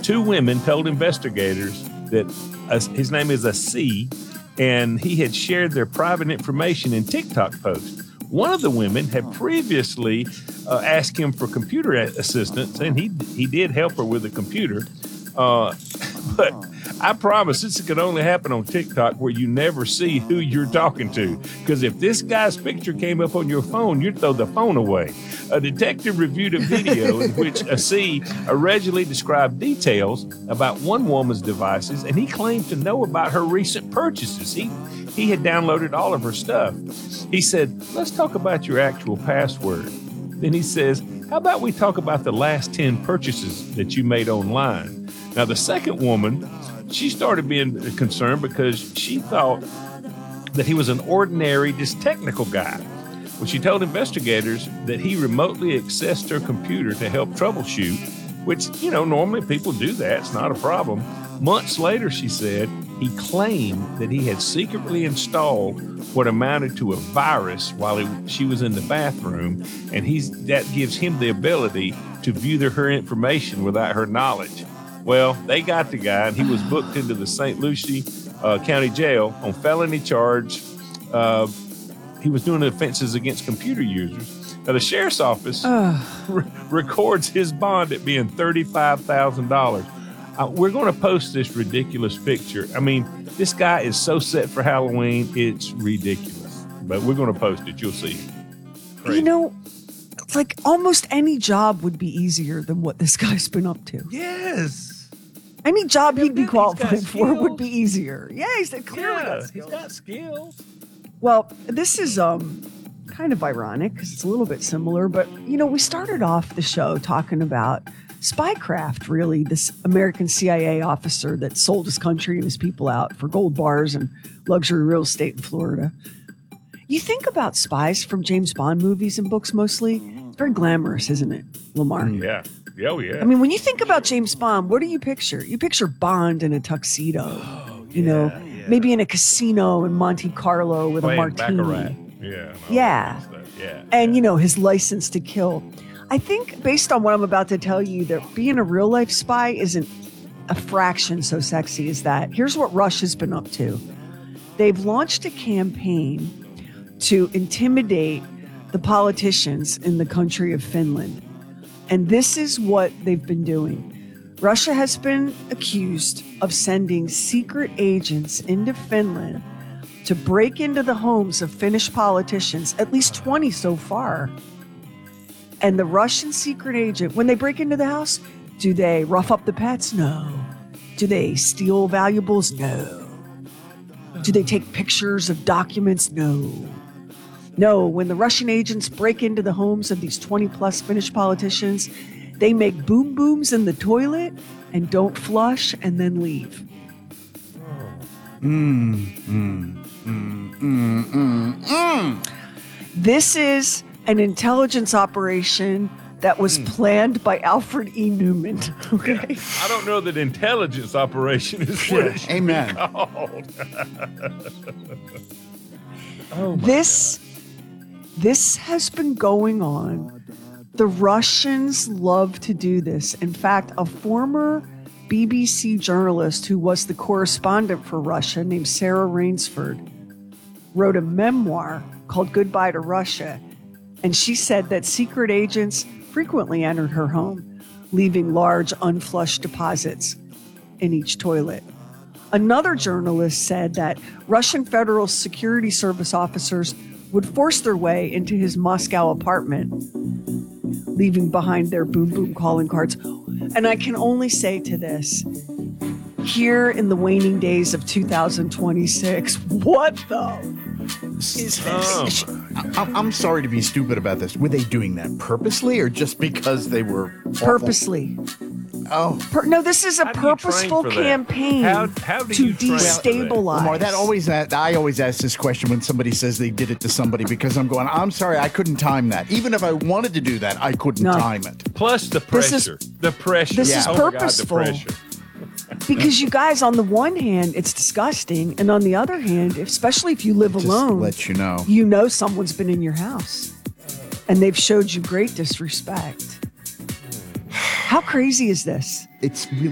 two women told investigators that his name is C, and he had shared their private information in TikTok posts. One of the women had previously asked him for computer assistance, and he did help her with a computer. But I promise this could only happen on TikTok, where you never see who you're talking to. Because if this guy's picture came up on your phone, you'd throw the phone away. A detective reviewed a video in which C allegedly described details about one woman's devices, and he claimed to know about her recent purchases. He had downloaded all of her stuff. He said, "Let's talk about your actual password." Then he says, "How about we talk about the last 10 purchases that you made online?" Now, the second woman, she started being concerned because she thought that he was an ordinary, just technical guy. Well, she told investigators that he remotely accessed her computer to help troubleshoot, which, normally people do that. It's not a problem. Months later, she said, he claimed that he had secretly installed what amounted to a virus while she was in the bathroom, and that gives him the ability to view her information without her knowledge. Well, they got the guy, and he was booked into the St. Lucie County Jail on felony charge. He was doing offenses against computer users. Now, the sheriff's office records his bond at being $35,000. We're going to post this ridiculous picture. I mean, this guy is so set for Halloween, it's ridiculous. But we're going to post it. You'll see. Crazy. Like almost any job would be easier than what this guy's been up to. Yes. Any job he'd be qualified for would be easier. Yeah, he's clearly got skills. He's got skills. Well, this is kind of ironic because it's a little bit similar, but we started off the show talking about spycraft, really, this American CIA officer that sold his country and his people out for gold bars and luxury real estate in Florida. You think about spies from James Bond movies and books mostly, it's very glamorous, isn't it, Lamar? Yeah. Oh, yeah. I mean, when you think about James Bond, what do you picture? You picture Bond in a tuxedo, maybe in a casino in Monte Carlo with a martini. Baccarat. Yeah. And, his license to kill. I think based on what I'm about to tell you, that being a real life spy isn't a fraction so sexy as that. Here's what Russia's been up to. They've launched a campaign to intimidate the politicians in the country of Finland. And this is what they've been doing. Russia has been accused of sending secret agents into Finland to break into the homes of Finnish politicians, at least 20 so far. And the Russian secret agent, when they break into the house, do they rough up the pets? No. Do they steal valuables? No. Do they take pictures of documents? No. No, when the Russian agents break into the homes of these 20-plus Finnish politicians, they make boom booms in the toilet and don't flush and then leave. This is an intelligence operation that was planned by Alfred E. Newman. Okay? I don't know that intelligence operation is what it should Amen. be called. This has been going on. The Russians love to do this. In fact, a former BBC journalist who was the correspondent for Russia named Sarah Rainsford wrote a memoir called Goodbye to Russia. And she said that secret agents frequently entered her home, leaving large unflushed deposits in each toilet. Another journalist said that Russian Federal Security Service officers would force their way into his Moscow apartment, leaving behind their boom boom calling cards. And I can only say to this, here in the waning days of 2026, what the is this? I'm sorry to be stupid about this. Were they doing that purposely or just because they were awful? Purposely. Oh. No, this is a purposeful campaign How do to you train for that? destabilize. Lamar, I always ask this question when somebody says they did it to somebody because I'm going, I'm sorry, I couldn't time that. Even if I wanted to do that, I couldn't time it. Plus the pressure. This is purposeful. God, the pressure. Because you guys, on the one hand, it's disgusting. And on the other hand, especially if you live alone, let you know. You know someone's been in your house. And they've showed you great disrespect. How crazy is this? It's really